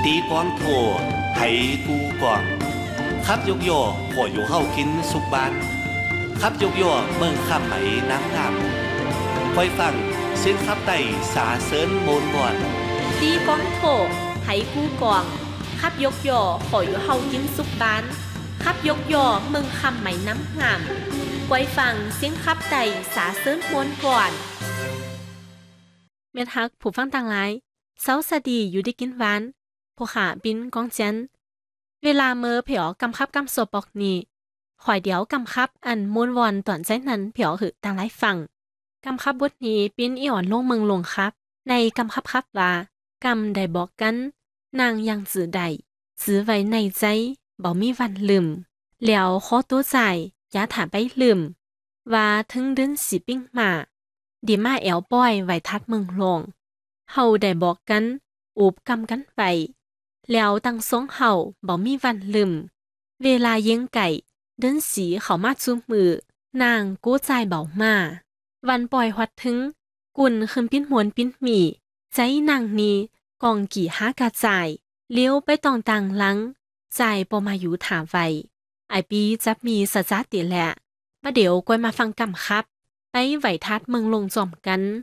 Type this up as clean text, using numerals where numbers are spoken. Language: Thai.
ตีกวางโถไหกูกวางครับยกโย่หัวอยู่เฮากินสุกบานครับยกโย่เมืองข้ามไหมน้ำงามคอยฟังเส้นครับไต่สาเสริญโมนบอนตีกวางโถไหกูกวางครับยกโย่หัวอยู่เฮากินสุกบานครับยกโย่เมืองข้ามไหมน้ำงามคอยฟังเสียงครับไต่สาเสริญโมนก่อนเม็ดฮักผู้ฟังต่างหลายเซาสดีอยู่ได้กินหวานผู้ขาบินกองเจนเวลาเมื่อเผียวกำคับกำสวบอกนี้ข่อยเดียวกำคับอันมวนวอนตอนใจนั้นเผียวหือต่างหลายฟังกำคับบทนี้ปิ้นอีอ่อนลงเมืองลงครับในกำคับครับว่ากำได้บอกกันนางยังจือใดจือไว้ในใจบ่มีวันลืมแล้วขอตัวใจอย่าถามไปลืมว่าถึงเดินสิปิ้งมาดีมาแอวป้อยไว้ทัดเมืองลงเฮาได้บอกกันอูบกำกันไปแล้วตั้งสองเฮาบ่มีวันลืมเวลาเย็งไก่เดินสีเข้ามาจุ่มมือนางกู้ใจเบามาวันปล่อยหัดถึงกุ่นขึ้นปิ้นหมวนปิ้นหมี่ใจนางนี้กองกี่หากระจายเลี้ยวไปตองต่างหลังใจปอมาอยู่ถามไว้ไอปีจับมีสะจัดติแหละมาเดี๋ยวกวยมาฟังกำครับไปไหวทัดเมืองลงจอมกัน